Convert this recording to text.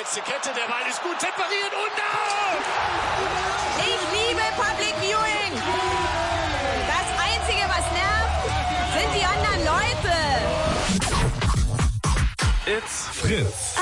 letzte Kette, der Ball ist gut separiert und auf! Ich liebe Public Viewing. Das Einzige, was nervt, sind die anderen Leute. It's Fritz.